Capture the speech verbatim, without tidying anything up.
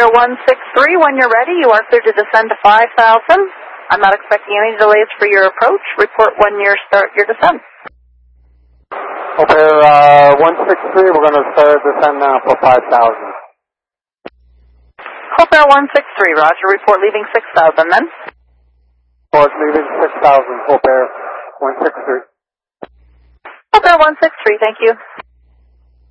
Air one six three, when you're ready, you are clear to descend to five thousand. I'm not expecting any delays for your approach. Report when you start your descent. Hope Air uh, one six three, we're going to start descend now for five thousand. Hope Air one six three, roger. Report leaving six thousand then. Report leaving six thousand, Hope Air one six three. Hope Air one six three, thank you.